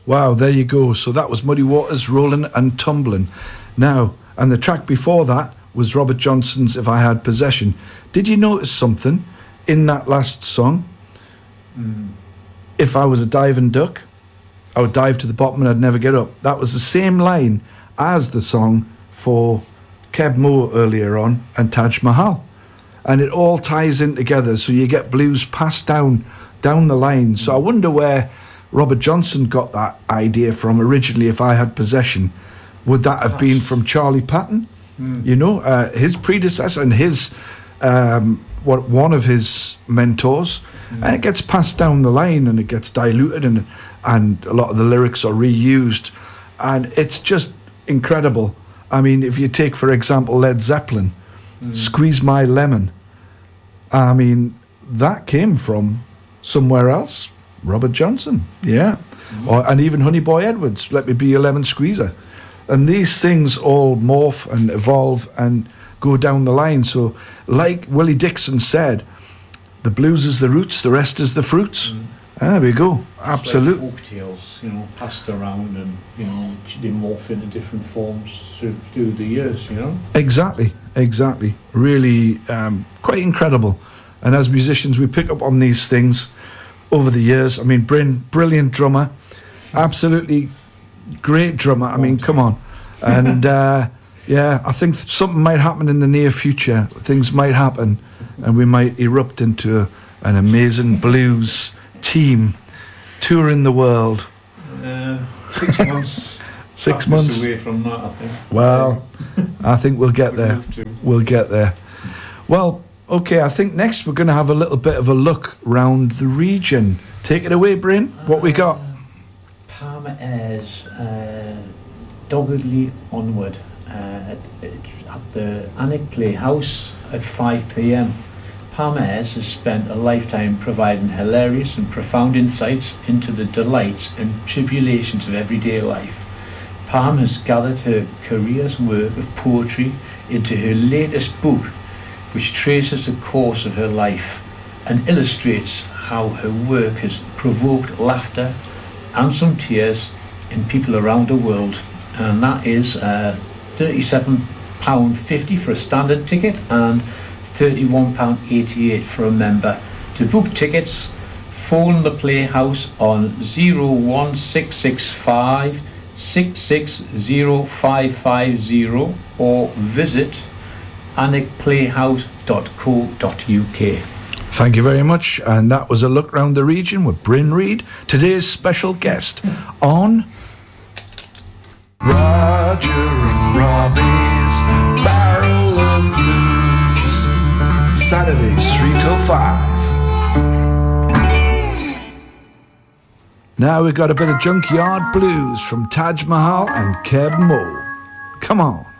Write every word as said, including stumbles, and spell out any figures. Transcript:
Wow, there you go. So that was Muddy Waters, Rolling and Tumbling. Now, and the track before that was Robert Johnson's If I Had Possession. Did you notice something in that last song? Mm. If I was a diving duck, I would dive to the bottom and I'd never get up. That was the same line as the song for Keb Mo earlier on and Taj Mahal. And it all ties in together, so you get blues passed down down the line. So I wonder where Robert Johnson got that idea from originally. If I Had Possession, would that have been from Charlie Patton? Mm. You know, uh, his predecessor and his um, what one of his mentors, mm. and it gets passed down the line and it gets diluted, and and a lot of the lyrics are reused, and it's just incredible. I mean, if you take, for example, Led Zeppelin, mm. Squeeze My Lemon, I mean, that came from somewhere else. Robert Johnson, yeah. Mm. Or, and even Honey Boy Edwards, Let Me Be Your Lemon Squeezer. And these things all morph and evolve and go down the line. So, like Willie Dixon said, the blues is the roots, the rest is the fruits. Mm. There we go. Absolutely. Like folk tales, you know, passed around, and you know, they morph into different forms through, through the years, you know. Exactly, exactly. Really, um, quite incredible. And as musicians, we pick up on these things over the years. I mean, Bryn, brilliant drummer, absolutely great drummer. I mean, come on. And uh, yeah, I think something might happen in the near future. Things might happen, and we might erupt into a, an amazing blues team touring the world. Uh, six months. Six months away from that, I think. Well, I think we'll get there. We'll get there. Well, okay, I think next we're going to have a little bit of a look round the region. Take it away, Bryn. What we got? Uh, Palmer Airs, uh, doggedly onward uh, at, at the Annick Playhouse at five p m. Palmer Airs has spent a lifetime providing hilarious and profound insights into the delights and tribulations of everyday life. Palm has gathered her career's work of poetry into her latest book, which traces the course of her life and illustrates how her work has provoked laughter and some tears in people around the world. And that is uh, thirty-seven pounds fifty for a standard ticket and thirty-one pounds eighty-eight for a member. To book tickets, phone the Playhouse on zero one six six five six six zero five five zero or visit annick playhouse dot co dot u k. Thank you very much. And that was a look round the region with Bryn Reid, today's special guest on Roger and Robbie's Barrel of Blues, Saturdays three till five. Now we've got a bit of Junkyard Blues from Taj Mahal and Keb Mo. Come on.